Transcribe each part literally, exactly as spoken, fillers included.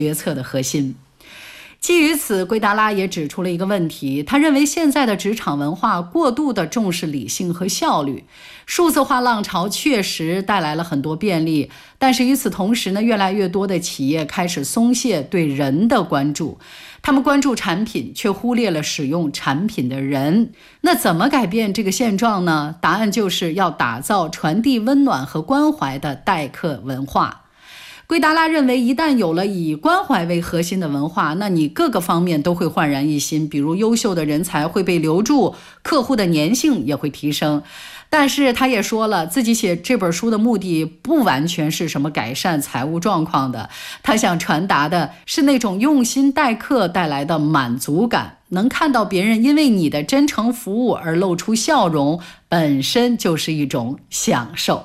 决策的核心。基于此，圭达拉也指出了一个问题，他认为现在的职场文化过度的重视理性和效率，数字化浪潮确实带来了很多便利，但是与此同时呢，越来越多的企业开始松懈对人的关注，他们关注产品，却忽略了使用产品的人。那怎么改变这个现状呢？答案就是要打造传递温暖和关怀的待客文化。圭达拉认为，一旦有了以关怀为核心的文化，那你各个方面都会焕然一新，比如优秀的人才会被留住，客户的粘性也会提升。但是他也说了，自己写这本书的目的不完全是什么改善财务状况的，他想传达的是那种用心待客带来的满足感，能看到别人因为你的真诚服务而露出笑容，本身就是一种享受。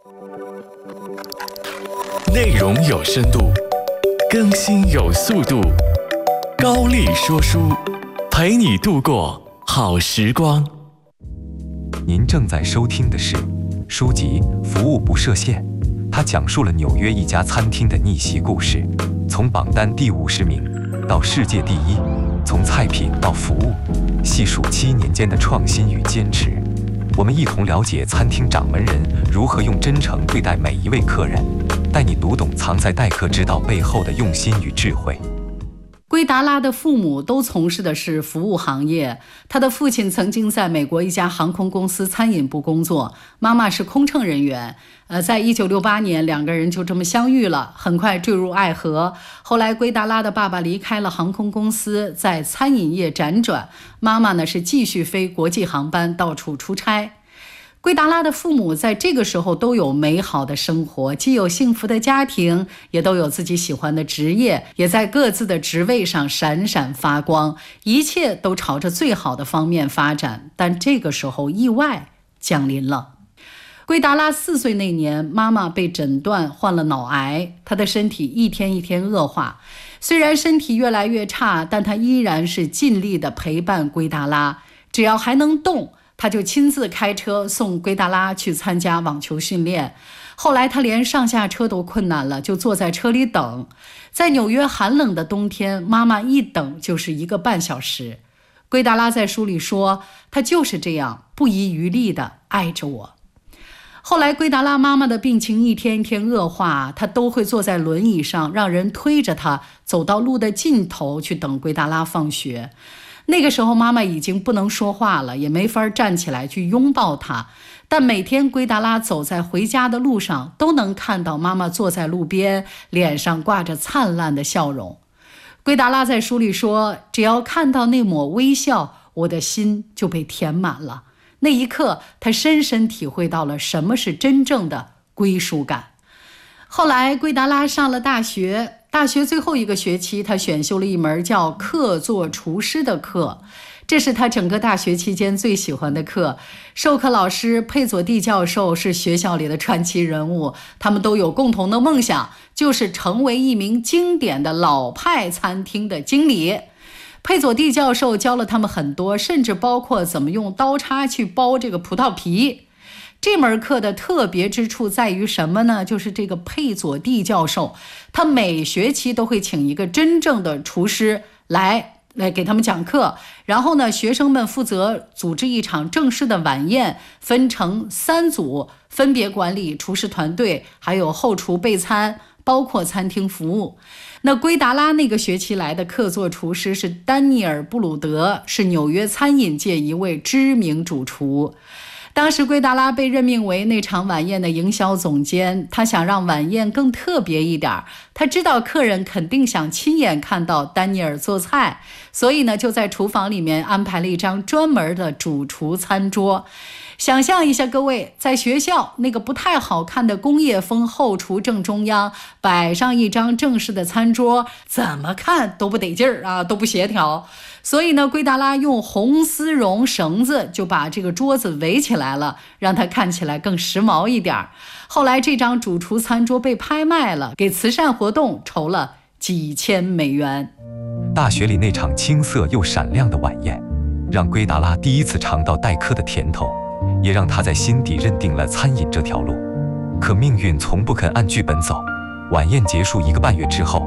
内容有深度，更新有速度，高力说书，陪你度过好时光。 您正在收听的是书籍《服务不设限》，它讲述了纽约一家餐厅的逆袭故事，从榜单第五十名到世界第一，从菜品到服务，细数七年间的创新与坚持。我们一同了解餐厅掌门人如何用真诚对待每一位客人，带你读懂藏在待客之道背后的用心与智慧。 圭达拉的父母都从事的是服务行业，他的父亲曾经在美国一家航空公司餐饮部工作，妈妈是空乘人员。呃，在一九六八年，两个人就这么相遇了，很快坠入爱河。后来，圭达拉的爸爸离开了航空公司，在餐饮业辗转，妈妈呢是继续飞国际航班，到处出差。圭达拉的父母在这个时候都有美好的生活，既有幸福的家庭，也都有自己喜欢的职业，也在各自的职位上闪闪发光，一切都朝着最好的方面发展。但这个时候意外降临了。圭达拉四岁那年，妈妈被诊断患了脑癌，她的身体一天一天恶化。虽然身体越来越差，但她依然是尽力地陪伴圭达拉，只要还能动，他就亲自开车送圭达拉去参加网球训练。后来他连上下车都困难了，就坐在车里等。在纽约寒冷的冬天，妈妈一等就是一个半小时。圭达拉在书里说，他就是这样不遗余力地爱着我。后来圭达拉妈妈的病情一天一天恶化，她都会坐在轮椅上，让人推着她走到路的尽头去等圭达拉放学。那个时候妈妈已经不能说话了，也没法站起来去拥抱她，但每天圭达拉走在回家的路上，都能看到妈妈坐在路边，脸上挂着灿烂的笑容。圭达拉在书里说，只要看到那抹微笑，我的心就被填满了。那一刻，他深深体会到了什么是真正的归属感。后来圭达拉上了大学，大学最后一个学期，他选修了一门叫客座厨师的课，这是他整个大学期间最喜欢的课。授课老师佩佐蒂教授是学校里的传奇人物，他们都有共同的梦想，就是成为一名经典的老派餐厅的经理。佩佐蒂教授教了他们很多，甚至包括怎么用刀叉去剥这个葡萄皮。这门课的特别之处在于什么呢？就是这个佩佐蒂教授，他每学期都会请一个真正的厨师来来给他们讲课，然后呢，学生们负责组织一场正式的晚宴，分成三组，分别管理厨师团队，还有后厨备餐，包括餐厅服务。那圭达拉那个学期来的客座厨师是丹尼尔·布鲁德，是纽约餐饮界一位知名主厨。当时圭达拉被任命为那场晚宴的营销总监，他想让晚宴更特别一点，他知道客人肯定想亲眼看到丹尼尔做菜，所以呢，就在厨房里面安排了一张专门的主厨餐桌。想象一下各位，在学校那个不太好看的工业风后厨正中央摆上一张正式的餐桌，怎么看都不得劲儿啊，都不协调。所以呢，圭达拉用红丝绒绳子就把这个桌子围起来了，让它看起来更时髦一点。后来这张主厨餐桌被拍卖了，给慈善活动筹了几千美元。 大学里那场青涩又闪亮的晚宴，让圭达拉第一次尝到待客的甜头，也让他在心底认定了餐饮这条路。可命运从不肯按剧本走，晚宴结束一个半月之后，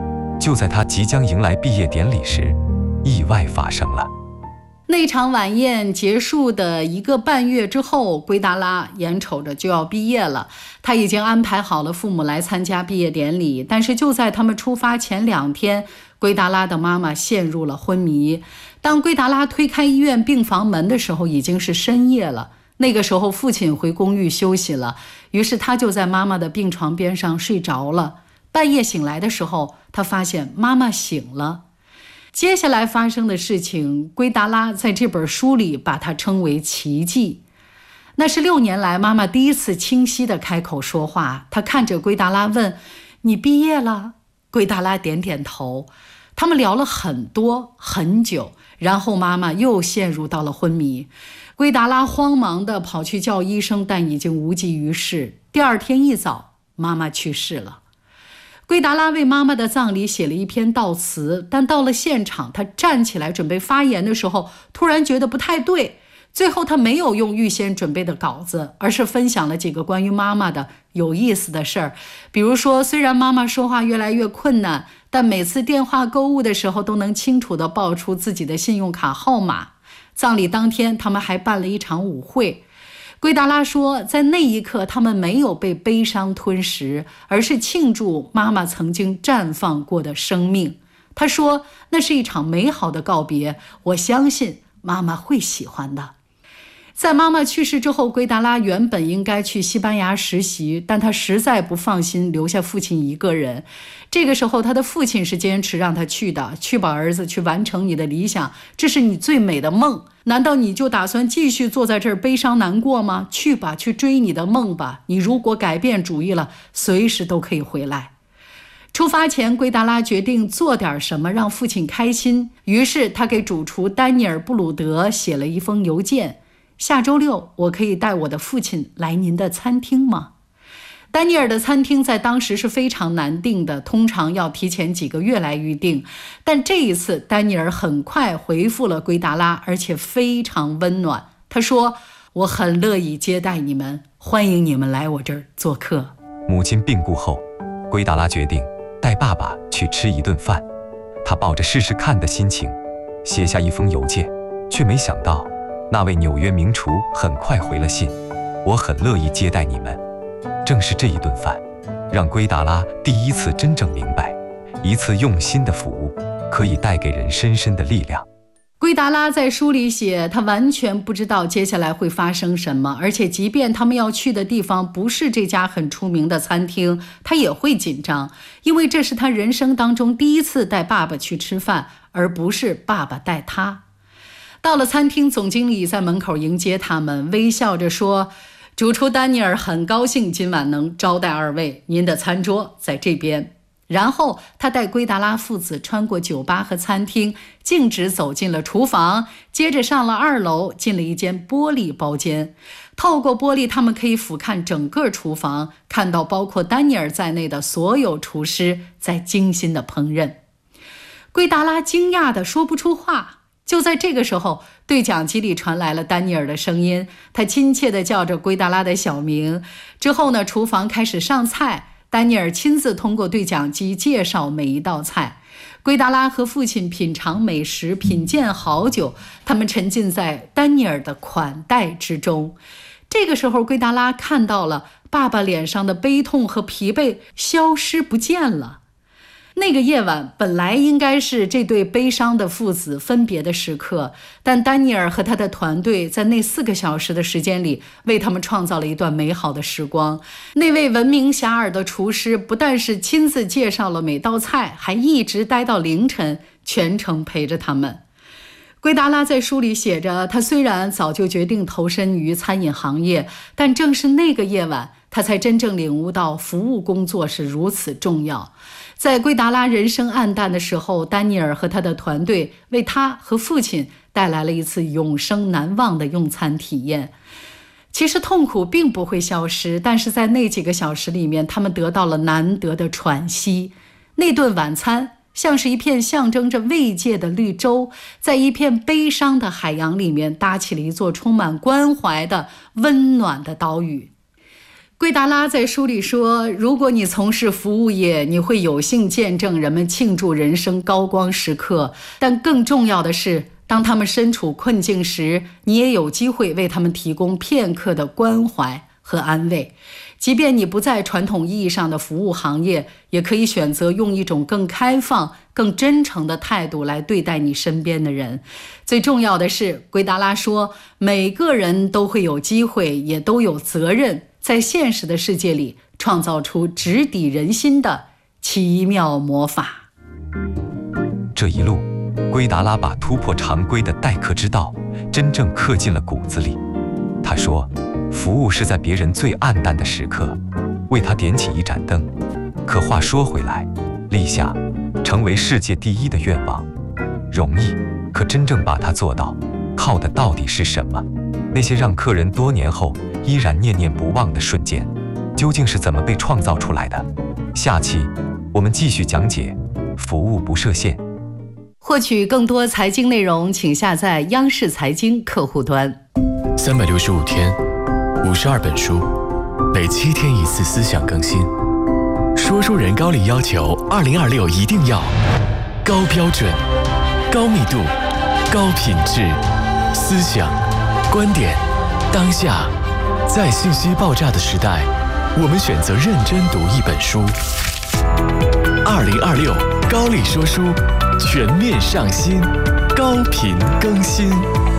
就在他即将迎来毕业典礼时，意外发生了。 那场晚宴结束的一个半月之后，圭达拉眼瞅着就要毕业了，他已经安排好了父母来参加毕业典礼。但是就在他们出发前两天，圭达拉的妈妈陷入了昏迷。当圭达拉推开医院病房门的时候，已经是深夜了。那个时候父亲回公寓休息了，于是他就在妈妈的病床边上睡着了。半夜醒来的时候，他发现妈妈醒了。接下来发生的事情，圭达拉在这本书里把它称为奇迹。那是六年来妈妈第一次清晰地开口说话。她看着圭达拉问：你毕业了？圭达拉点点头。他们聊了很多很久，然后妈妈又陷入到了昏迷。圭达拉慌忙地跑去叫医生，但已经无济于事。第二天一早，妈妈去世了。圭达拉为妈妈的葬礼写了一篇悼词，但到了现场，他站起来准备发言的时候，突然觉得不太对。最后他没有用预先准备的稿子，而是分享了几个关于妈妈的有意思的事儿。比如说，虽然妈妈说话越来越困难，但每次电话购物的时候都能清楚地报出自己的信用卡号码。葬礼当天，他们还办了一场舞会。圭达拉说，在那一刻他们没有被悲伤吞噬，而是庆祝妈妈曾经绽放过的生命。他说，那是一场美好的告别，我相信妈妈会喜欢的。在妈妈去世之后，圭达拉原本应该去西班牙实习，但他实在不放心留下父亲一个人。这个时候他的父亲是坚持让他去的，去吧儿子，去完成你的理想，这是你最美的梦。难道你就打算继续坐在这儿悲伤难过吗？去吧，去追你的梦吧。你如果改变主意了，随时都可以回来。出发前，圭达拉决定做点什么让父亲开心，于是他给主厨丹尼尔·布鲁德写了一封邮件：下周六我可以带我的父亲来您的餐厅吗？丹尼尔的餐厅在当时是非常难订的，通常要提前几个月来预定。但这一次，丹尼尔很快回复了圭达拉，而且非常温暖。他说：我很乐意接待你们，欢迎你们来我这儿做客。 母亲病故后，圭达拉决定带爸爸去吃一顿饭。他抱着试试看的心情写下一封邮件，却没想到那位纽约名厨很快回了信：我很乐意接待你们。正是这一顿饭，让圭达拉第一次真正明白，一次用心的服务可以带给人深深的力量。 圭达拉在书里写，他完全不知道接下来会发生什么，而且即便他们要去的地方不是这家很出名的餐厅，他也会紧张，因为这是他人生当中第一次带爸爸去吃饭，而不是爸爸带他。到了餐厅，总经理在门口迎接他们，微笑着说：主厨丹尼尔很高兴今晚能招待二位，您的餐桌在这边。然后他带圭达拉父子穿过酒吧和餐厅，径直走进了厨房，接着上了二楼，进了一间玻璃包间。透过玻璃，他们可以俯瞰整个厨房，看到包括丹尼尔在内的所有厨师在精心的烹饪。圭达拉惊讶地说不出话。就在这个时候，对讲机里传来了丹尼尔的声音，他亲切地叫着圭达拉的小名。之后呢，厨房开始上菜，丹尼尔亲自通过对讲机介绍每一道菜。圭达拉和父亲品尝美食，品鉴好久，他们沉浸在丹尼尔的款待之中。这个时候，圭达拉看到了爸爸脸上的悲痛和疲惫消失不见了。那个夜晚本来应该是这对悲伤的父子分别的时刻，但丹尼尔和他的团队在那四个小时的时间里为他们创造了一段美好的时光。那位闻名遐迩的厨师不但是亲自介绍了每道菜，还一直待到凌晨，全程陪着他们。圭达拉在书里写着，他虽然早就决定投身于餐饮行业，但正是那个夜晚，他才真正领悟到服务工作是如此重要。在圭达拉人生暗淡的时候，丹尼尔和他的团队为他和父亲带来了一次永生难忘的用餐体验。其实痛苦并不会消失，但是在那几个小时里面，他们得到了难得的喘息。那顿晚餐像是一片象征着慰藉的绿洲，在一片悲伤的海洋里面搭起了一座充满关怀的温暖的岛屿。 圭达拉在书里说，如果你从事服务业，你会有幸见证人们庆祝人生高光时刻，但更重要的是，当他们身处困境时，你也有机会为他们提供片刻的关怀和安慰。即便你不在传统意义上的服务行业，也可以选择用一种更开放、更真诚的态度来对待你身边的人。最重要的是，圭达拉说，每个人都会有机会，也都有责任，在现实的世界里创造出直抵人心的奇妙魔法。 这一路，圭达拉把突破常规的待客之道真正刻进了骨子里。他说，服务是在别人最暗淡的时刻为他点起一盏灯。可话说回来，立下成为世界第一的愿望容易，可真正把它做到，靠的到底是什么？那些让客人多年后依然念念不忘的瞬间，究竟是怎么被创造出来的？下期我们继续讲解服务不设限。 获取更多财经内容，请下载央视财经客户端。 三百六十五天，五十二本书，每七天一次思想更新。说书人高力要求二零二六一定要高标准、高密度、高品质，思想、观点、当下，在信息爆炸的时代，我们选择认真读一本书。二零二六高力说书全面上新，高频更新。